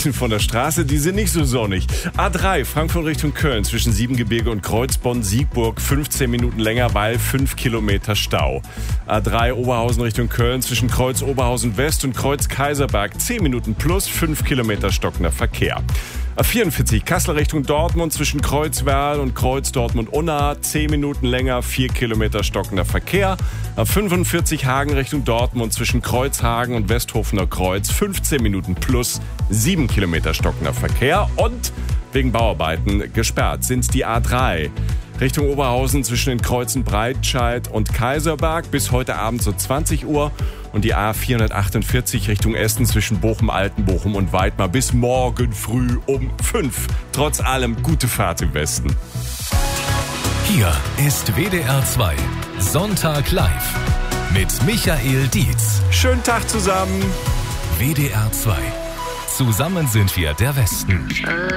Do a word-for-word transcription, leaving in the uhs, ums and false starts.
Ansichten von der Straße, die sind nicht so sonnig. A drei, Frankfurt Richtung Köln, zwischen Siebengebirge und Kreuzbonn-Siegburg, fünfzehn Minuten länger, weil fünf Kilometer Stau. A drei, Oberhausen Richtung Köln, zwischen Kreuz Oberhausen West und Kreuz Kaiserberg, zehn Minuten plus, fünf Kilometer stockender Verkehr. A vierundvierzig, Kassel Richtung Dortmund, zwischen Kreuzwerl und Kreuz Dortmund-Unna, zehn Minuten länger, vier Kilometer stockender Verkehr. A fünfundvierzig, Hagen Richtung Dortmund, zwischen Kreuzhagen und Westhofener Kreuz, fünfzehn Minuten plus, sieben Kilometer stockender Verkehr. Und wegen Bauarbeiten gesperrt sind die A drei. Richtung Oberhausen zwischen den Kreuzen Breitscheid und Kaiserberg bis heute Abend so zwanzig Uhr und die A vierhundertachtundvierzig Richtung Essen zwischen Bochum, Altenbochum und Weidmar bis morgen früh um fünf. Trotz allem gute Fahrt im Westen. Hier ist W D R zwei Sonntag live mit Michael Dietz. Schönen Tag zusammen. W D R zwei. Zusammen sind wir der Westen.